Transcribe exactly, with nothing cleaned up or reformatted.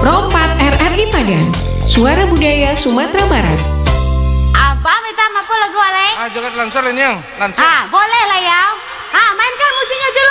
Pro empat R R I Padang, Suara Budaya Sumatera Barat. Abang minta apa lagu oleh? Ah, jangan langsor ini yang langsor. Ah, boleh lah ya. Ah, main